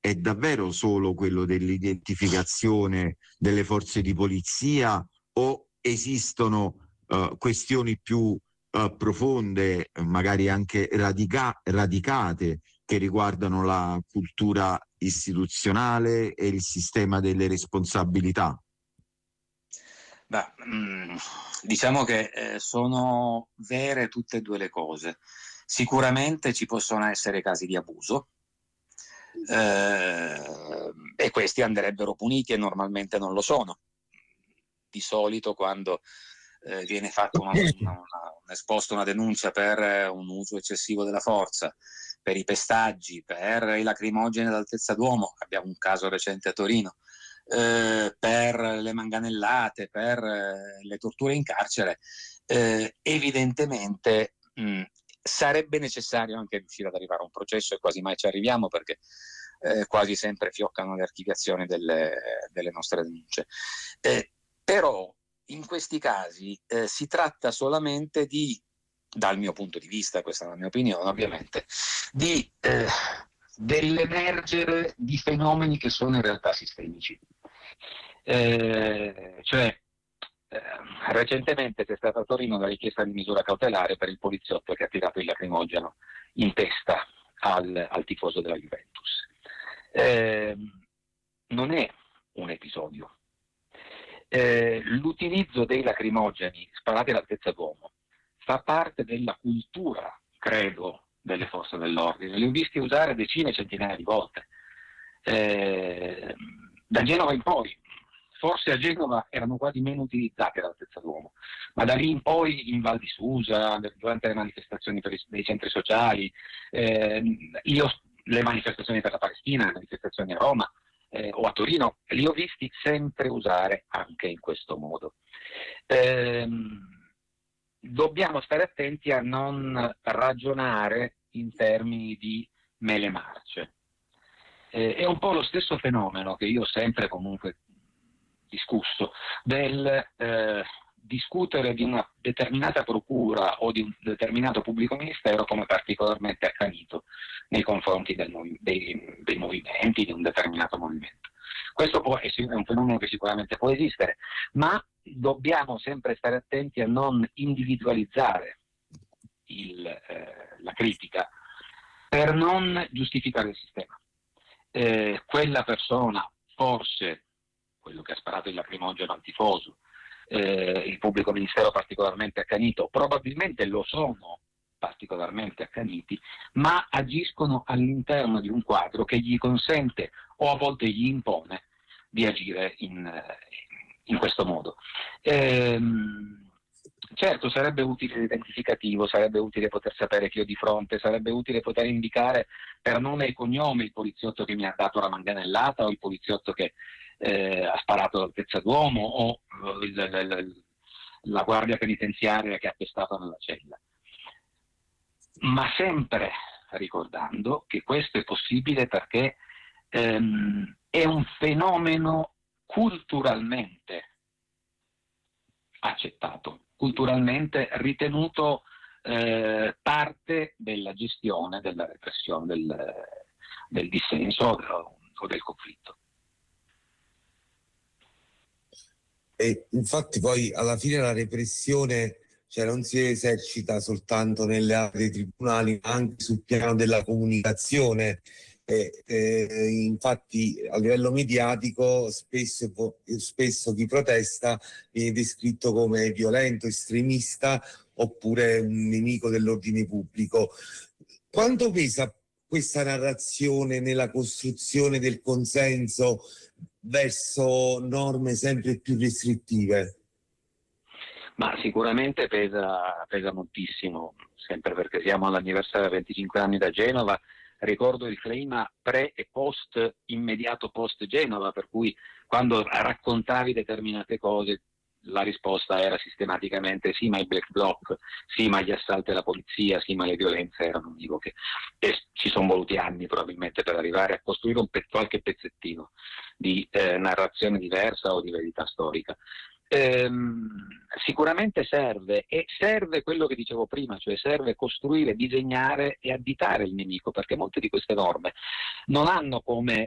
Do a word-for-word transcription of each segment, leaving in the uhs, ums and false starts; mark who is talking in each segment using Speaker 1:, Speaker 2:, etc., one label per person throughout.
Speaker 1: è davvero solo quello dell'identificazione delle forze di polizia o esistono uh, questioni più uh, profonde, magari anche radica- radicate, che riguardano la cultura istituzionale e il sistema delle responsabilità?
Speaker 2: Beh, mh, diciamo che eh, sono vere tutte e due le cose. Sicuramente ci possono essere casi di abuso, eh, e questi andrebbero puniti e normalmente non lo sono. Di solito quando eh, viene fatto una, una, una, un esposto una denuncia per un uso eccessivo della forza, per i pestaggi, per i lacrimogeni ad altezza d'uomo, abbiamo un caso recente a Torino, eh, per le manganellate, per eh, le torture in carcere, eh, evidentemente mh, sarebbe necessario anche riuscire ad arrivare a un processo, e quasi mai ci arriviamo perché eh, quasi sempre fioccano le archiviazioni delle, delle nostre denunce. Eh, però in questi casi eh, si tratta solamente di, dal mio punto di vista, questa è la mia opinione ovviamente, di eh, dell'emergere di fenomeni che sono in realtà sistemici. Eh, cioè eh, recentemente c'è stata a Torino la richiesta di misura cautelare per il poliziotto che ha tirato il lacrimogeno in testa al, al tifoso della Juventus. Eh, non è un episodio. Eh, l'utilizzo dei lacrimogeni sparati all'altezza d'uomo fa parte della cultura, credo, delle forze dell'ordine. Li ho visti usare decine e centinaia di volte. Eh, da Genova in poi, forse a Genova erano quasi meno utilizzati all'altezza d'uomo, ma da lì in poi in Val di Susa, durante le manifestazioni per i, dei centri sociali, eh, io, le manifestazioni per la Palestina, le manifestazioni a Roma, Eh, o a Torino, li ho visti sempre usare anche in questo modo. Ehm, dobbiamo stare attenti a non ragionare in termini di mele marce. Eh, è un po' lo stesso fenomeno che io ho sempre comunque discusso, del eh, discutere di una determinata procura o di un determinato pubblico ministero come particolarmente accanito nei confronti del movi- dei, dei movimenti, di un determinato movimento. Questo può, è un fenomeno che sicuramente può esistere, ma dobbiamo sempre stare attenti a non individualizzare il, eh, la critica per non giustificare il sistema. Eh, quella persona, forse quello che ha sparato il lacrimogeno al tifoso, eh, il pubblico ministero particolarmente accanito, probabilmente lo sono particolarmente accaniti, ma agiscono all'interno di un quadro che gli consente o a volte gli impone di agire in, in questo modo. Ehm, certo, sarebbe utile l'identificativo, sarebbe utile poter sapere chi ho di fronte, sarebbe utile poter indicare per nome e cognome il poliziotto che mi ha dato la manganellata o il poliziotto che eh, ha sparato all'altezza d'uomo o il, il, il, la guardia penitenziaria che ha pestato nella cella. Ma sempre ricordando che questo è possibile perché ehm, è un fenomeno culturalmente accettato, culturalmente ritenuto eh, parte della gestione della repressione del, del dissenso o, o del conflitto.
Speaker 3: E infatti poi alla fine la repressione, cioè, non si esercita soltanto nelle aule dei tribunali, ma anche sul piano della comunicazione. Eh, eh, infatti a livello mediatico spesso, spesso chi protesta viene descritto come violento, estremista oppure un nemico dell'ordine pubblico. Quanto pesa questa narrazione nella costruzione del consenso verso norme sempre più restrittive?
Speaker 2: Ma sicuramente pesa, pesa moltissimo, sempre perché siamo all'anniversario dei venticinque anni da Genova. Ricordo il clima pre e post, immediato post Genova, per cui quando raccontavi determinate cose la risposta era sistematicamente sì, ma i black bloc, sì, ma gli assalti alla polizia, sì, ma le violenze erano univoche. E ci sono voluti anni probabilmente per arrivare a costruire un pe- qualche pezzettino di eh, narrazione diversa o di verità storica. Ehm, sicuramente serve, e serve quello che dicevo prima, cioè serve costruire, disegnare e additare il nemico, perché molte di queste norme non hanno come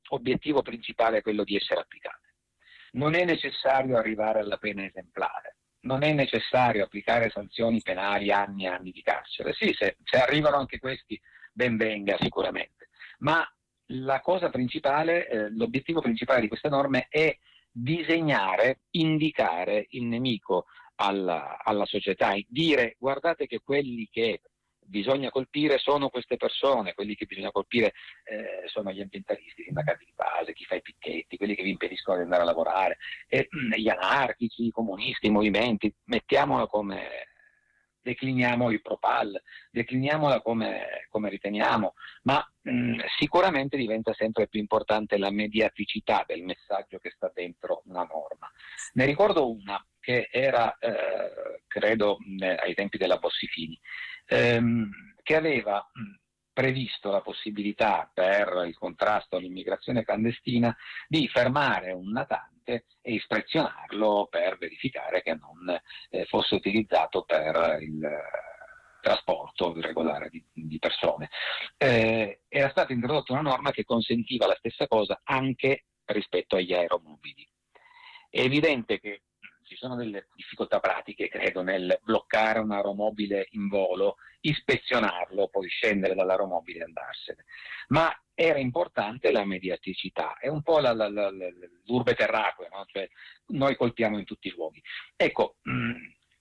Speaker 2: obiettivo principale è quello di essere applicate. Non è necessario arrivare alla pena esemplare, non è necessario applicare sanzioni penali, anni e anni di carcere. Sì, se, se arrivano anche questi, ben venga sicuramente, ma la cosa principale, eh, l'obiettivo principale di queste norme è disegnare, indicare il nemico alla, alla società, dire guardate che quelli che bisogna colpire sono queste persone, quelli che bisogna colpire eh, sono gli ambientalisti, i sindacati di base, chi fa i picchetti, quelli che vi impediscono di andare a lavorare, e, mh, gli anarchici, i comunisti, i movimenti, mettiamola come, decliniamo il Propal, decliniamola come, come riteniamo, ma mh, sicuramente diventa sempre più importante la mediaticità del messaggio che sta dentro una norma. Ne ricordo una che era, eh, credo, eh, ai tempi della Bossi-Fini, ehm, che aveva mh, previsto la possibilità per il contrasto all'immigrazione clandestina di fermare un natante e ispezionarlo per verificare che non eh, fosse utilizzato per il eh, trasporto irregolare di, di persone. Eh, era stata introdotta una norma che consentiva la stessa cosa anche rispetto agli aeromobili. È evidente che ci sono delle difficoltà pratiche, credo, nel bloccare un aeromobile in volo, ispezionarlo, poi scendere dall'aeromobile e andarsene. Ma era importante la mediaticità, è un po' la, la, la, la, l'urbe terraque, no? Cioè, noi colpiamo in tutti i luoghi. Ecco, mh,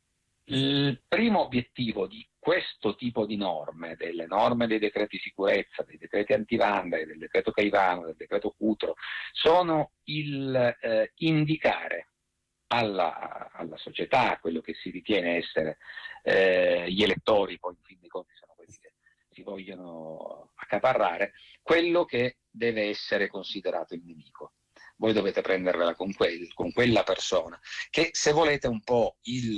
Speaker 2: il primo obiettivo di questo tipo di norme, delle norme dei decreti sicurezza, dei decreti antivandali, del decreto Caivano, del decreto Cutro, sono il eh, indicare Alla, alla società, quello che si ritiene essere eh, gli elettori, poi in fin dei conti sono quelli che si vogliono accaparrare, quello che deve essere considerato il nemico. Voi dovete prendervela con, quel, con quella persona, che se volete un po' il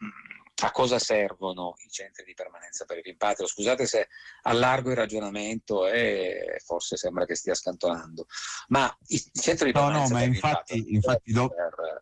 Speaker 2: a cosa servono i centri di permanenza per il rimpatrio. Scusate se allargo il ragionamento e forse sembra che stia scantonando, ma i centri di permanenza
Speaker 1: no, no,
Speaker 2: per
Speaker 1: ma
Speaker 2: il
Speaker 1: infatti,
Speaker 2: rimpatrio
Speaker 1: infatti dopo...
Speaker 2: per,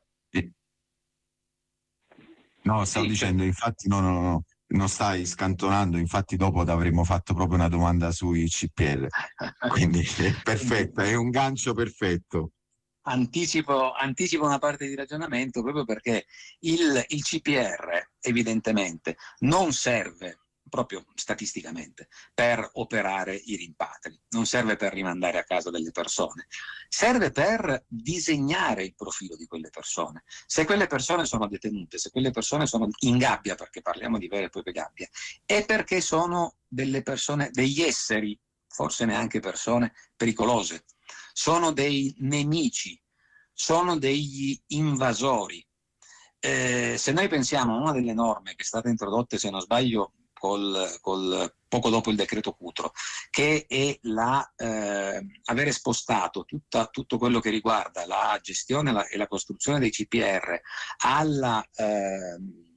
Speaker 1: No, stavo sì, dicendo, infatti no, no, no, non stai scantonando, infatti dopo avremmo fatto proprio una domanda sui C P R, quindi è perfetta, è un gancio perfetto.
Speaker 2: Anticipo, anticipo una parte di ragionamento proprio perché il, il C P R evidentemente non serve proprio statisticamente per operare i rimpatri, non serve per rimandare a casa delle persone, serve per disegnare il profilo di quelle persone. Se quelle persone sono detenute, se quelle persone sono in gabbia, perché parliamo di vere e proprie gabbie, è perché sono delle persone, degli esseri, forse neanche persone, pericolose, sono dei nemici, sono degli invasori. Eh, se noi pensiamo a una delle norme che è stata introdotta, se non sbaglio, Col, col, poco dopo il decreto Cutro, che è la, eh, avere spostato tutta, tutto quello che riguarda la gestione la, e la costruzione dei C P R alla, eh,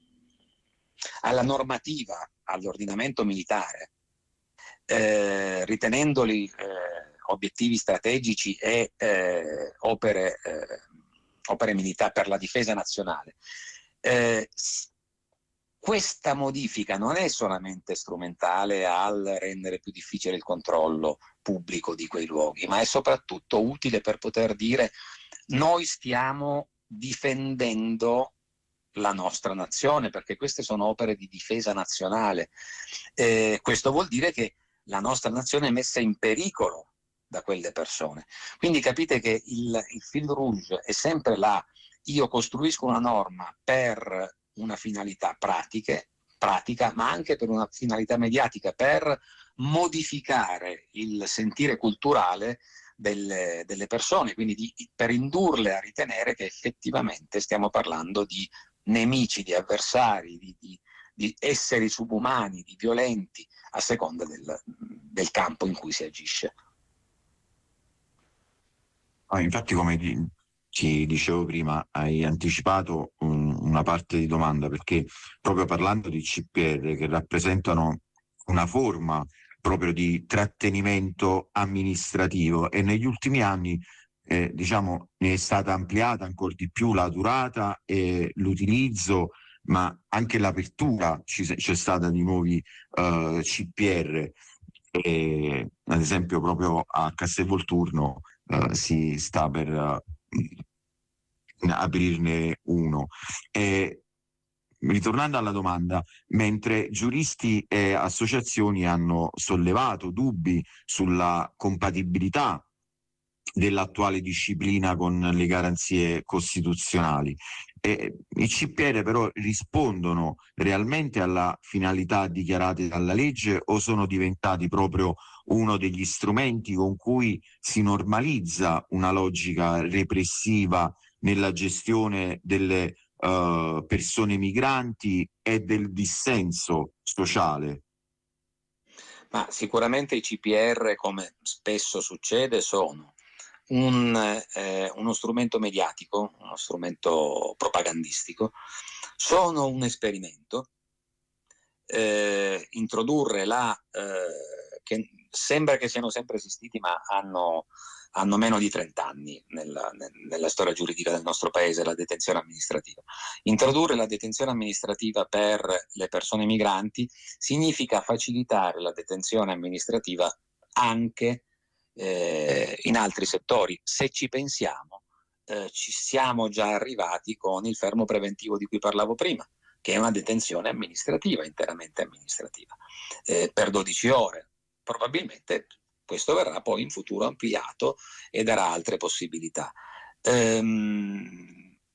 Speaker 2: alla normativa, all'ordinamento militare, eh, ritenendoli eh, obiettivi strategici e eh, opere, eh, opere militari per la difesa nazionale. Eh, Questa modifica non è solamente strumentale al rendere più difficile il controllo pubblico di quei luoghi, ma è soprattutto utile per poter dire: noi stiamo difendendo la nostra nazione, perché queste sono opere di difesa nazionale. Eh, questo vuol dire che la nostra nazione è messa in pericolo da quelle persone. Quindi capite che il, il fil rouge è sempre là: io costruisco una norma per una finalità pratiche, pratica, ma anche per una finalità mediatica, per modificare il sentire culturale delle, delle persone, quindi di, per indurle a ritenere che effettivamente stiamo parlando di nemici, di avversari, di, di, di esseri subumani, di violenti, a seconda del, del campo in cui si agisce.
Speaker 1: Ah, infatti, come di... ci dicevo prima, hai anticipato un, una parte di domanda, perché proprio parlando di C P R, che rappresentano una forma proprio di trattenimento amministrativo, e negli ultimi anni eh, diciamo ne è stata ampliata ancora di più la durata e l'utilizzo, ma anche l'apertura ci, c'è stata di nuovi uh, C P R. E, ad esempio proprio a Castelvolturno uh, si sta per uh, aprirne uno. E, ritornando alla domanda, mentre giuristi e associazioni hanno sollevato dubbi sulla compatibilità dell'attuale disciplina con le garanzie costituzionali, e i C P R però rispondono realmente alla finalità dichiarate dalla legge o sono diventati proprio uno degli strumenti con cui si normalizza una logica repressiva nella gestione delle Uh, persone migranti e del dissenso sociale?
Speaker 2: Ma sicuramente i C P R, come spesso succede, sono un, eh, uno strumento mediatico, uno strumento propagandistico, sono un esperimento. Eh, introdurre la eh, che sembra che siano sempre esistiti, ma hanno hanno meno di trenta anni nella, nella storia giuridica del nostro paese, la detenzione amministrativa. Introdurre la detenzione amministrativa per le persone migranti significa facilitare la detenzione amministrativa anche eh, in altri settori. Se ci pensiamo, eh, ci siamo già arrivati con il fermo preventivo di cui parlavo prima, che è una detenzione amministrativa, interamente amministrativa, eh, per dodici ore. Probabilmente questo verrà poi in futuro ampliato e darà altre possibilità. Ehm,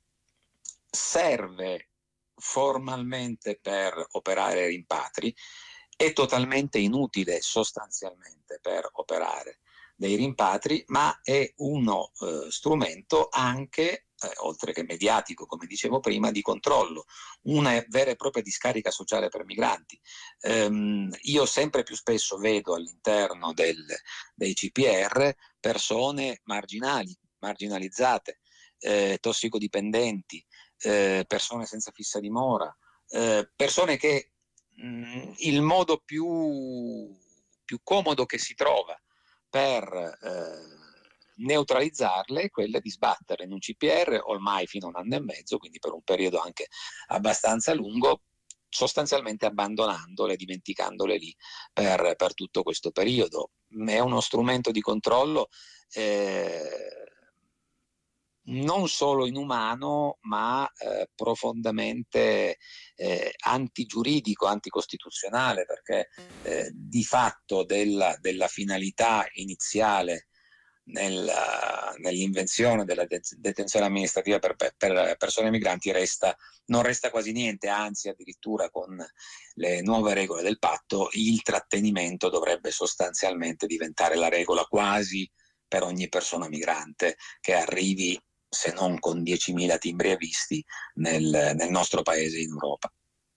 Speaker 2: serve formalmente per operare rimpatri, è totalmente inutile sostanzialmente per operare dei rimpatri, ma è uno eh, strumento anche, eh, oltre che mediatico, come dicevo prima, di controllo, una vera e propria discarica sociale per migranti. Ehm, io sempre più spesso vedo all'interno del, dei C P R persone marginali, marginalizzate, eh, tossicodipendenti, eh, persone senza fissa dimora, eh, persone che mh, il modo più, più comodo che si trova per eh, neutralizzarle è quella di sbatterle in un C P R ormai fino a un anno e mezzo, quindi per un periodo anche abbastanza lungo, sostanzialmente abbandonandole, dimenticandole lì per, per tutto questo periodo. È uno strumento di controllo eh, non solo inumano, ma eh, profondamente eh, antigiuridico, anticostituzionale, perché eh, di fatto della, della finalità iniziale nella, nell'invenzione della detenzione amministrativa per, per persone migranti resta, non resta quasi niente, anzi addirittura con le nuove regole del patto il trattenimento dovrebbe sostanzialmente diventare la regola quasi per ogni persona migrante che arrivi, se non con diecimila timbri avvisti, nel, nel nostro paese in Europa.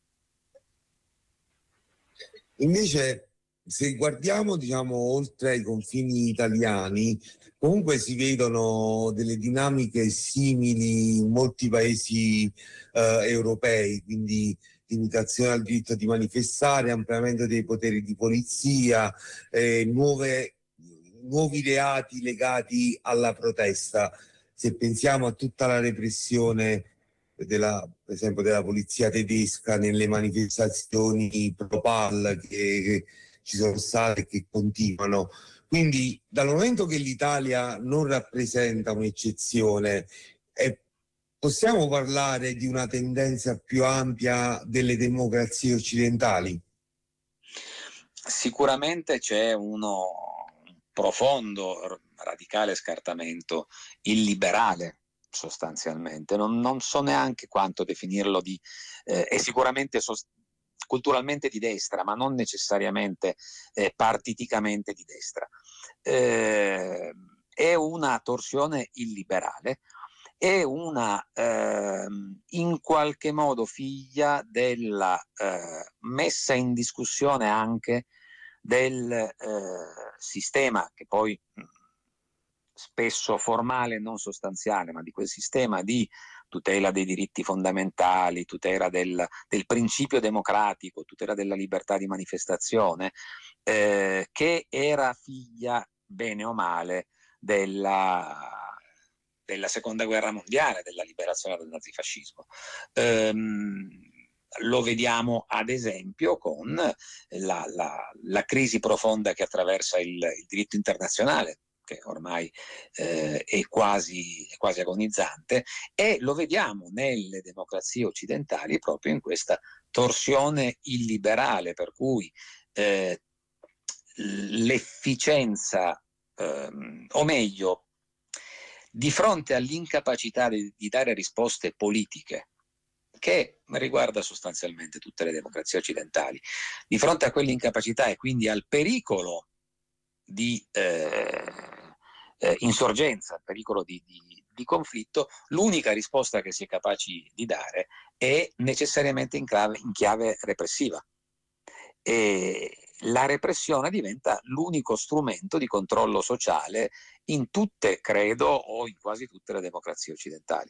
Speaker 3: Invece, se guardiamo, diciamo, oltre ai confini italiani, comunque si vedono delle dinamiche simili in molti paesi eh, europei, quindi limitazione al diritto di manifestare, ampliamento dei poteri di polizia, eh, nuove, nuovi reati legati alla protesta. Se pensiamo a tutta la repressione della, per esempio, della polizia tedesca nelle manifestazioni pro-Pal che, che ci sono state e che continuano. Quindi dal momento che l'Italia non rappresenta un'eccezione, eh, possiamo parlare di una tendenza più ampia delle democrazie occidentali?
Speaker 2: Sicuramente c'è uno profondo, radicale scartamento illiberale, sostanzialmente. Non, non so neanche quanto definirlo di... Eh, è sicuramente sost- culturalmente di destra, ma non necessariamente eh, partiticamente di destra. Eh, è una torsione illiberale, è una eh, in qualche modo figlia della eh, messa in discussione anche del eh, sistema che poi mh, spesso formale e non sostanziale, ma di quel sistema di tutela dei diritti fondamentali, tutela del, del principio democratico, tutela della libertà di manifestazione, eh, che era figlia, bene o male, della, della seconda guerra mondiale, della liberazione del nazifascismo. Ehm, Lo vediamo ad esempio con la, la, la crisi profonda che attraversa il, il diritto internazionale, che ormai eh, è, quasi, è quasi agonizzante, e lo vediamo nelle democrazie occidentali proprio in questa torsione illiberale, per cui eh, l'efficienza, ehm, o meglio, di fronte all'incapacità di, di dare risposte politiche, che riguarda sostanzialmente tutte le democrazie occidentali, di fronte a quell'incapacità e quindi al pericolo di eh, eh, insorgenza, pericolo di, di, di conflitto, l'unica risposta che si è capaci di dare è necessariamente in chiave, in chiave repressiva. E la repressione diventa l'unico strumento di controllo sociale in tutte, credo, o in quasi tutte le democrazie occidentali.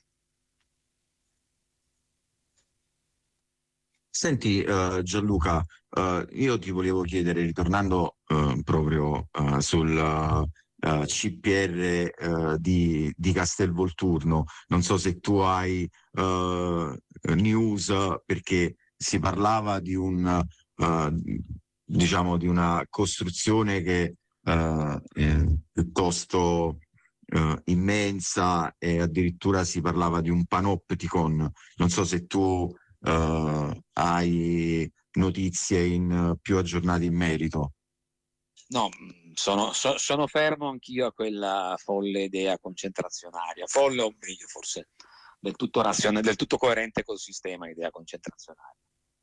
Speaker 1: Senti uh, Gianluca, uh, io ti volevo chiedere, ritornando uh, proprio uh, sul uh, C P R uh, di, di Castelvolturno, non so se tu hai uh, news, perché si parlava di un uh, diciamo di una costruzione che uh, è piuttosto uh, immensa, e addirittura si parlava di un panopticon. Non so se tu Uh, hai notizie in, più aggiornate in merito.
Speaker 2: No, sono, so, sono fermo anch'io a quella folle idea concentrazionaria, folle o meglio forse del tutto razionale, del tutto coerente col sistema idea concentrazionaria.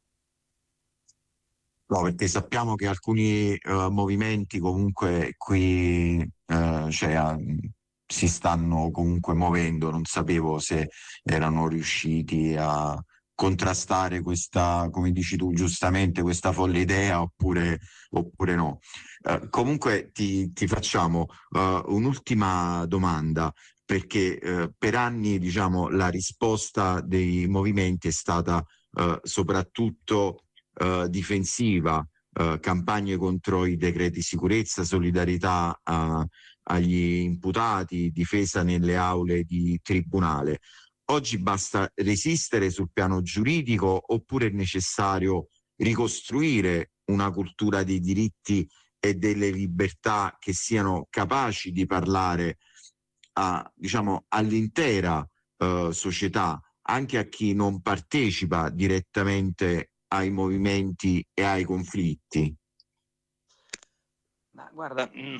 Speaker 1: No, perché sappiamo che alcuni uh, movimenti comunque qui uh, cioè, uh, si stanno comunque muovendo. Non sapevo se erano riusciti a contrastare questa, come dici tu giustamente, questa folle idea, oppure, oppure no. Uh, comunque ti, ti facciamo uh, un'ultima domanda, perché uh, per anni, diciamo, la risposta dei movimenti è stata uh, soprattutto uh, difensiva, uh, campagne contro i decreti sicurezza, solidarietà a, agli imputati, difesa nelle aule di tribunale. Oggi basta resistere sul piano giuridico, oppure è necessario ricostruire una cultura dei diritti e delle libertà che siano capaci di parlare a, diciamo, all'intera eh, società, anche a chi non partecipa direttamente ai movimenti e ai conflitti?
Speaker 2: Ma guarda, mh,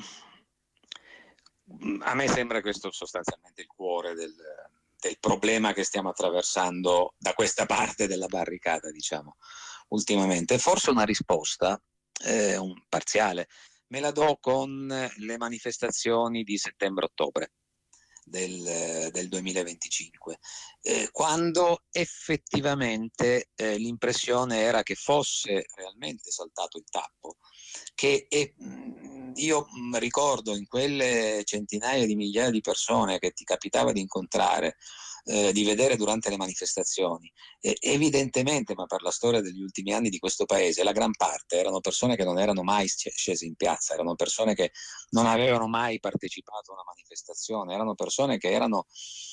Speaker 2: a me sembra questo sostanzialmente il cuore del, del problema che stiamo attraversando da questa parte della barricata, diciamo, ultimamente. Forse una risposta, eh, un parziale, me la do con le manifestazioni di settembre-ottobre del, del duemilaventicinque, eh, quando effettivamente eh, l'impressione era che fosse realmente saltato il tappo, che è, io ricordo in quelle centinaia di migliaia di persone che ti capitava di incontrare, eh, di vedere durante le manifestazioni, eh, evidentemente, ma per la storia degli ultimi anni di questo paese, la gran parte erano persone che non erano mai scese in piazza, erano persone che non avevano mai partecipato a una manifestazione, erano persone che erano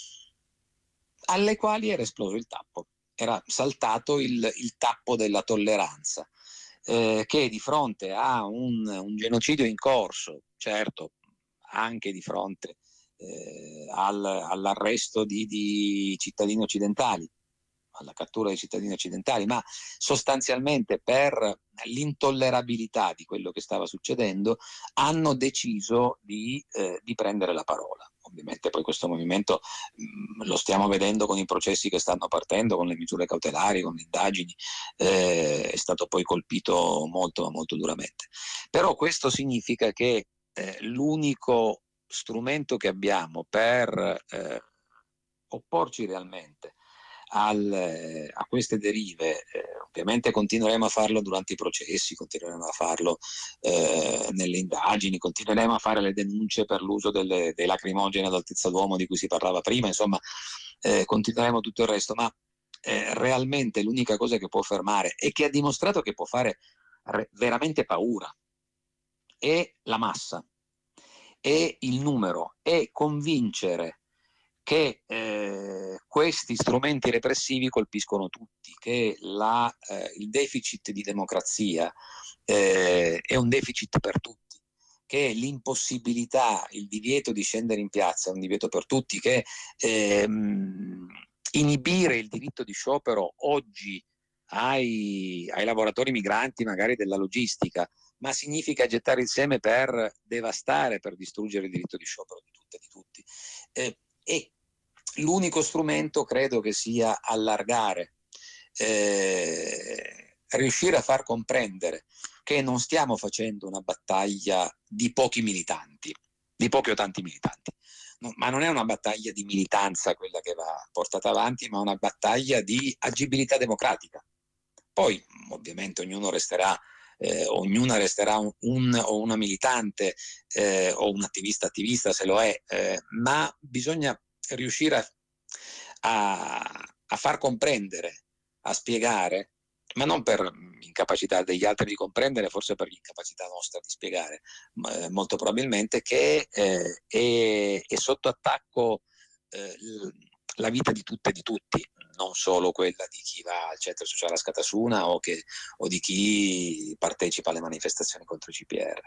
Speaker 2: alle quali era esploso il tappo, era saltato il, il tappo della tolleranza. Eh, che di fronte a un, un genocidio in corso, certo, anche di fronte eh, al, all'arresto di, di cittadini occidentali, alla cattura dei cittadini occidentali, ma sostanzialmente per l'intollerabilità di quello che stava succedendo, hanno deciso di, eh, di prendere la parola. Ovviamente poi questo movimento mh, lo stiamo vedendo con i processi che stanno partendo, con le misure cautelari, con le indagini, eh, è stato poi colpito molto, molto duramente. Però questo significa che eh, l'unico strumento che abbiamo per eh, opporci realmente Al, a queste derive, eh, ovviamente continueremo a farlo durante i processi, continueremo a farlo eh, nelle indagini, continueremo a fare le denunce per l'uso delle, dei lacrimogeni ad altezza d'uomo di cui si parlava prima, insomma eh, continueremo tutto il resto, ma eh, realmente l'unica cosa che può fermare e che ha dimostrato che può fare re- veramente paura è la massa, è il numero, è convincere che eh, questi strumenti repressivi colpiscono tutti, che la, eh, il deficit di democrazia eh, è un deficit per tutti,
Speaker 4: che l'impossibilità, il divieto di scendere in piazza è un divieto per tutti, che ehm, inibire il diritto di sciopero oggi ai, ai lavoratori migranti magari della logistica, ma significa gettare il seme per devastare, per distruggere il diritto di sciopero di tutte e di tutti. Eh, e l'unico strumento credo che sia allargare, eh, riuscire a far comprendere che non stiamo facendo una battaglia di pochi militanti, di pochi o tanti militanti, no, ma non è una battaglia di militanza quella che va portata avanti, ma una battaglia di agibilità democratica. Poi ovviamente ognuno resterà, eh, ognuna resterà un, un o una militante eh, o un attivista attivista se lo è, eh, ma bisogna riuscire a, a, a far comprendere, a spiegare, ma non per incapacità degli altri di comprendere, forse per l'incapacità nostra di spiegare, eh, molto probabilmente, che eh, è, è sotto attacco eh, la vita di tutte e di tutti, non solo quella di chi va al centro sociale a Scatasuna o, che, o di chi partecipa alle manifestazioni contro i C P R.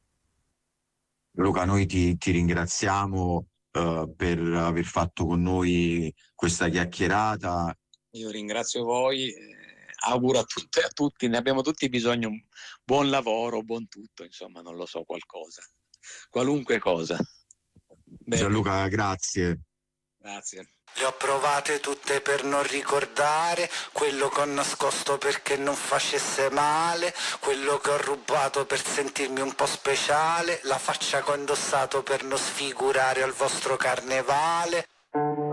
Speaker 1: Luca, noi ti, ti ringraziamo uh, per aver fatto con noi questa chiacchierata.
Speaker 4: Io ringrazio voi, eh, auguro a tutte e a tutti, ne abbiamo tutti bisogno, un buon lavoro, buon tutto, insomma, non lo so, qualcosa, qualunque cosa.
Speaker 1: Bene. Gianluca, grazie.
Speaker 4: Grazie.
Speaker 5: Le ho provate tutte per non ricordare quello che ho nascosto perché non facesse male, quello che ho rubato per sentirmi un po' speciale, la faccia che ho indossato per non sfigurare al vostro carnevale.